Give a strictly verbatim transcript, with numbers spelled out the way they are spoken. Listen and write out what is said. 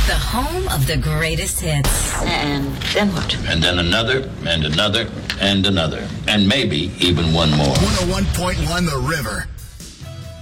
The home of the greatest hits. And then what? And then another, and another, and another. And maybe even one more. one oh one point one The River.